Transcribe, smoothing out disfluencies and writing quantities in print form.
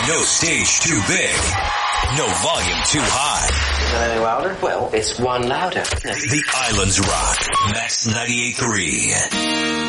No stage too big. No volume too high. Is that any louder? Well, it's one louder. The Islands Rock. Max 98.3.